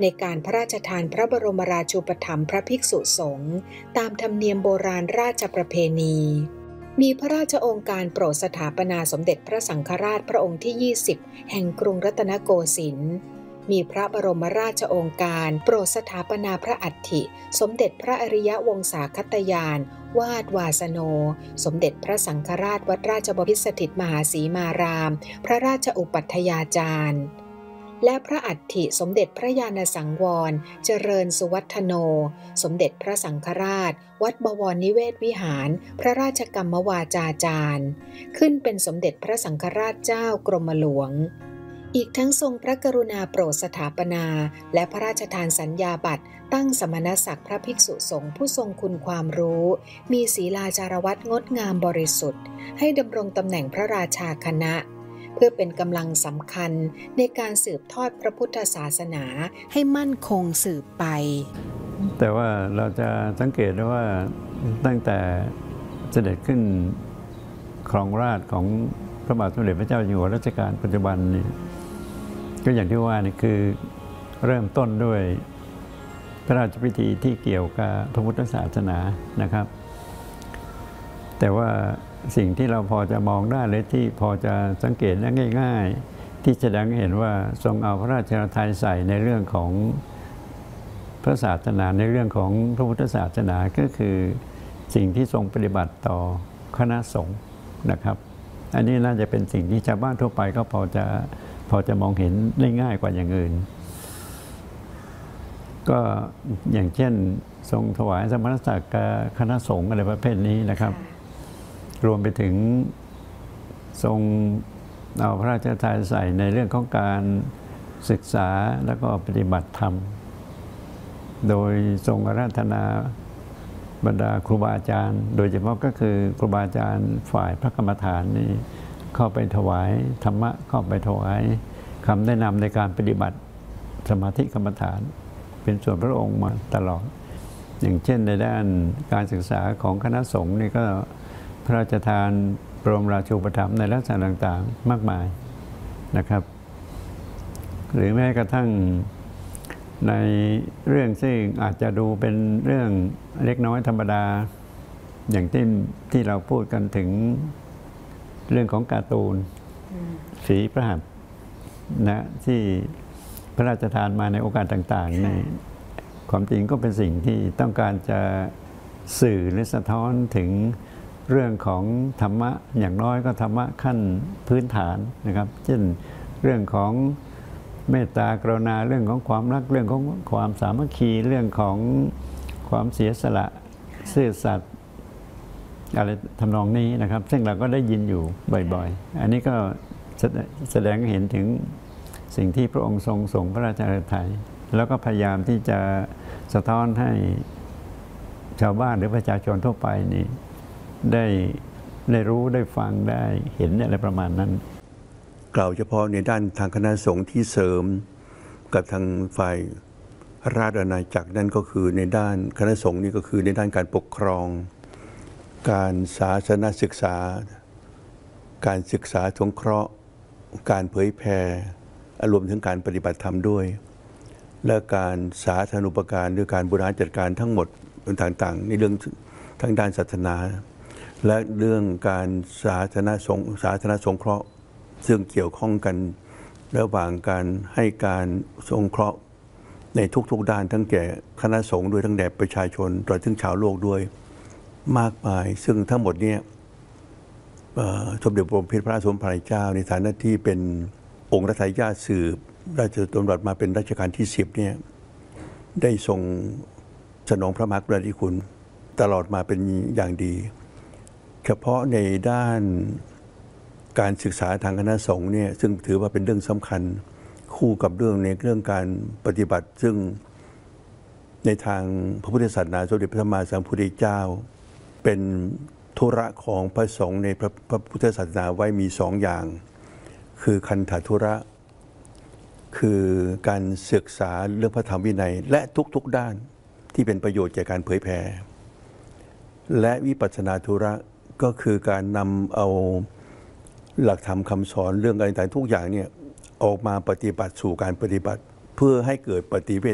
ในการพระราชทานพระบรมราชูปถัมภ์พระภิกษุสงฆ์ตามธรรมเนียมโบราณราชประเพณีมีพระราชโองการโปรดสถาปนาสมเด็จพระสังฆราชพระองค์ที่ 20 แห่งกรุงรัตนโกสินทร์มีพระบรมราชโองการโปรดสถาปนาพระอัฐิสมเด็จพระอริยวงศาคตยานวาดวาสโนสมเด็จพระสังฆราชวัดราชบพิตรสถิตมหาสีมารามพระราชอุปัฏฐยาจารย์และพระอัฐิสมเด็จพระญาณสังวรเจริญสุวัฒโนสมเด็จพระสังฆราชวัดบวรนิเวศวิหารพระราชกรรมวาจาจารย์ขึ้นเป็นสมเด็จพระสังฆราชเจ้ากรมหลวงอีกทั้งทรงพระกรุณาโปรดสถาปนาและพระราชทานสัญญาบัตรตั้งสมณศักดิ์พระภิกษุสงฆ์ผู้ทรงคุณความรู้มีศีลาจารวัตรงดงามบริสุทธิ์ให้ดำรงตำแหน่งพระราชาคณะเพื่อเป็นกำลังสำคัญในการสืบทอดพระพุทธศาสนาให้มั่นคงสืบไปแต่ว่าเราจะสังเกตได้ว่าตั้งแต่เสด็จขึ้นครองราชย์ของพระบาทสมเด็จพระเจ้าอยู่หัวรัชกาลปัจจุบันนี่ก็อย่างที่ว่านี่คือเริ่มต้นด้วยพระราชพิธีที่เกี่ยวกับพระพุทธศาสนานะครับแต่ว่าสิ่งที่เราพอจะมองได้เลยที่พอจะสังเกตได้ง่ายๆที่แสดงให้เห็นว่าทรงเอาพระราชฤทัยใส่ในเรื่องของพระศาสนาในเรื่องของพระพุทธศาสนาก็คือสิ่งที่ทรงปฏิบัติต่อคณะสงฆ์นะครับอันนี้น่าจะเป็นสิ่งที่ชาวบ้านทั่วไปก็พอจะมองเห็นได้ง่ายกว่าอย่างอื่นก็อย่างเช่นทรงถวายสมณศักดิ์กับคณะสงฆ์อะไรประเภทนี้นะครับรวมไปถึงทรงเอาพระราชทานใส่ในเรื่องของการศึกษาแล้วก็ปฏิบัติธรรมโดยทรงอาราธนาบรรดาครูบาอาจารย์โดยเฉพาะก็คือครูบาอาจารย์ฝ่ายพระกรรมฐานนี่เข้าไปถวายธรรมะเข้าไปถวายคำแนะนำในการปฏิบัติสมาธิกรรมฐานเป็นส่วนพระองค์มาตลอดอย่างเช่นในด้านการศึกษาของคณะสงฆ์นี่ก็พระราชทานบรมราชูปถัมภ์ในลักษณะต่างๆมากมายนะครับหรือแม้กระทั่งในเรื่องซึ่งอาจจะดูเป็นเรื่องเล็กน้อยธรรมดาอย่างที่เราพูดกันถึงเรื่องของการ์ตูนฝีพระหัตถ์นะที่พระราชทานมาในโอกาสต่างๆในความจริงก็เป็นสิ่งที่ต้องการจะสื่อหรือสะท้อนถึงเรื่องของธรรมะอย่างน้อยก็ธรรมะขั้นพื้นฐานนะครับเช่นเรื่องของเมตตากรุณาเรื่องของความรักเรื่องของความสามัคคีเรื่องของความเสียสละซื่อสัตย์อะไรทำนองนี้นะครับซึ่งเราก็ได้ยินอยู่บ่อยๆอันนี้ก็แสดงให้เห็นถึงสิ่งที่พระองค์ทรงส่งพระราชฤทัยแล้วก็พยายามที่จะสะท้อนให้ชาวบ้านหรือประชาชนทั่วไปนี่ได้รู้ได้ฟังได้เห็นอะไรประมาณนั้นกล่าวเฉพาะในด้านทางคณะสงฆ์ที่เสริมกับทางฝ่ายราชอาณาจักรนั่นก็คือในด้านคณะสงฆ์นี่ก็คือในด้านการปกครองการศาสนศึกษาการศึกษาสงเคราะห์การเผยแผ่รวมถึงการปฏิบัติธรรมด้วยและการสาธารณูปการด้วยการบริหารจัดการทั้งหมดต่างๆในเรื่องทั้งด้านศาสนาและเรื่องการสาธารณสงเคราะห์ซึ่งเกี่ยวข้องกันระหว่างการให้การสงเคราะห์ในทุกๆด้านทั้งแก่คณะสงฆ์ด้วยทั้งแด่ประชาชนตลอดถึงชาวโลกด้วยมากมายซึ่งทั้งหมดนี้สมเด็จพระบรมพระราชสมภารเจ้าในฐานะที่เป็นองค์รัชทายาทสืบราชดำรัสมาเป็นรัชกาลที่10เนี่ยได้ทรงสนองพระมหากรุณาธิคุณตลอดมาเป็นอย่างดีเฉพาะในด้านการศึกษาทางคณะสงฆ์เนี่ยซึ่งถือว่าเป็นเรื่องสำคัญคู่กับเรื่องการปฏิบัติซึ่งในทางพระพุทธศาสนาสมเด็จพระสัมมาสัมพุทธเจ้าเป็นธุระของพระสงฆ์ในพระพุทธศาสนาไว้มี2อย่างคือคันธธุระคือการศึกษาเรื่องพระธรรมวินัยและทุกๆด้านที่เป็นประโยชน์แก่การเผยแผ่และวิปัสสนาธุระก็คือการนำเอาหลักธรรมคำสอนเรื่องอะไรต่างๆทุกอย่างเนี่ยออกมาปฏิบัติสู่การปฏิบัติเพื่อให้เกิดปฏิเว